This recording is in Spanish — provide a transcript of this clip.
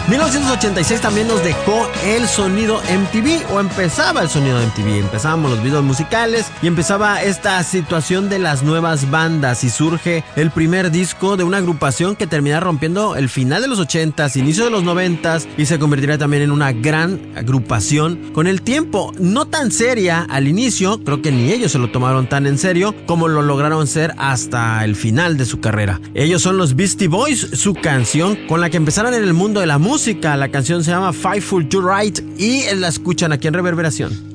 1986 también nos dejó el sonido MTV, o empezaba el sonido MTV. Empezábamos los videos musicales y empezaba esta situación de las nuevas bandas, y surge el primer disco de una agrupación que terminará rompiendo el final de los 80s, inicio de los 90s, y se convertirá también en una gran agrupación con el tiempo. No tan seria al inicio, creo que ni ellos se lo tomaron tan en serio como lo lograron ser hasta el final de su carrera. Ellos son los Beastie Boys. Su canción con la que empezaron en el mundo de la música, la canción se llama Fightful to Right, y la escuchan aquí en Reverberación.